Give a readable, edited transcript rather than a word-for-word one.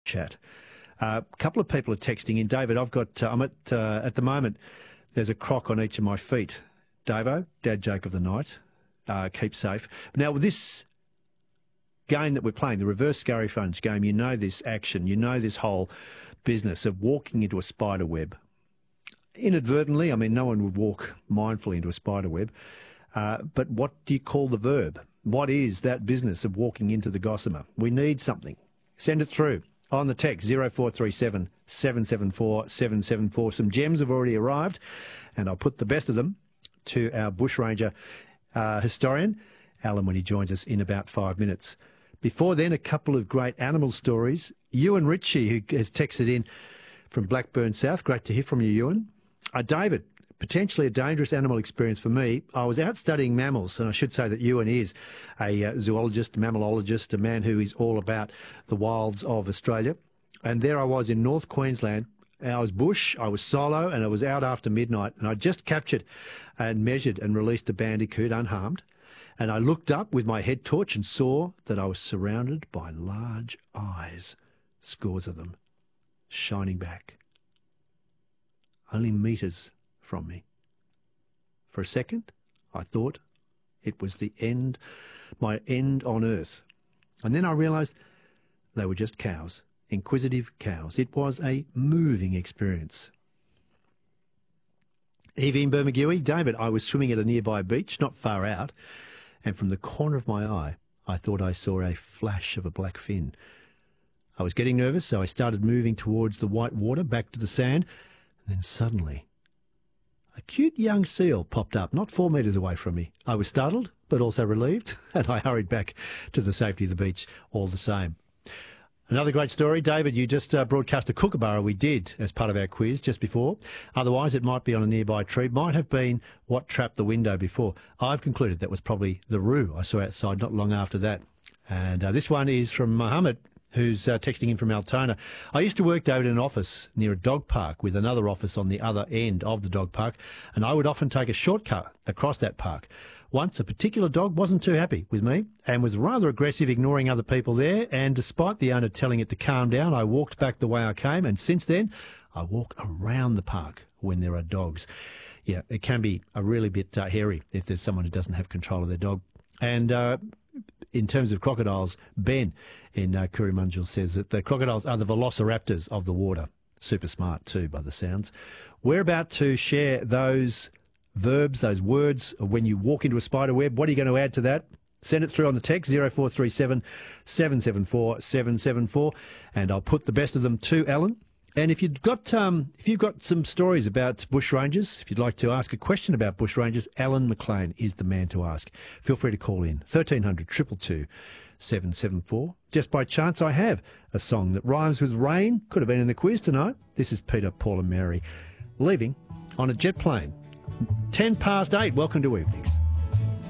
chat. A couple of people are texting in. David, I'm at the moment, there's a croc on each of my feet. Davo, dad joke of the night. Keep safe. Now, with this game that we're playing, the reverse scurry funge game, you know this action, you know this whole business of walking into a spider web. Inadvertently, I mean, no one would walk mindfully into a spider web. But what do you call the verb? What is that business of walking into the gossamer? We need something. Send it through on the text 0437 774 774. Some gems have already arrived, and I'll put the best of them to our bushranger historian, Alan, when he joins us in about 5 minutes. Before then, a couple of great animal stories. Ewan Ritchie, who has texted in from Blackburn South. Great to hear from you, Ewan. David, potentially a dangerous animal experience for me. I was out studying mammals, and I should say that Ewan is a zoologist, mammalologist, a man who is all about the wilds of Australia. And there I was in North Queensland. I was bush, I was solo, and I was out after midnight, and I just captured and measured and released a bandicoot unharmed. And I looked up with my head torch and saw that I was surrounded by large eyes, scores of them, shining back, only metres from me. For a second, I thought it was the end, my end on earth. And then I realised they were just cows, inquisitive cows. It was a moving experience. Evie in Bermagui, David, I was swimming at a nearby beach, not far out, and from the corner of my eye, I thought I saw a flash of a black fin. I was getting nervous, so I started moving towards the white water, back to the sand, and then suddenly a cute young seal popped up, not 4 metres away from me. I was startled, but also relieved, and I hurried back to the safety of the beach all the same. Another great story. David, you just broadcast a kookaburra we did as part of our quiz just before. Otherwise, it might be on a nearby tree. Might have been what trapped the window before. I've concluded that was probably the roo I saw outside not long after that. And this one is from Mohammed, who's texting in from Altona. I used to work, David, in an office near a dog park with another office on the other end of the dog park, and I would often take a shortcut across that park. Once, a particular dog wasn't too happy with me and was rather aggressive, ignoring other people there, and despite the owner telling it to calm down, I walked back the way I came, and since then, I walk around the park when there are dogs. Yeah, it can be a really bit hairy if there's someone who doesn't have control of their dog. And in terms of crocodiles, Ben in Kurimunjal says that the crocodiles are the velociraptors of the water. Super smart too, by the sounds. We're about to share those verbs, those words, when you walk into a spider web. What are you going to add to that? Send it through on the text 0437 774 774, and I'll put the best of them to Alan. And if you've got some stories about bushrangers, if you'd like to ask a question about bushrangers, Alan McLean is the man to ask. Feel free to call in 1300 222 774. Just by chance, I have a song that rhymes with rain. Could have been in the quiz tonight. This is Peter, Paul and Mary leaving on a jet plane. 8:10. Welcome to Evenings.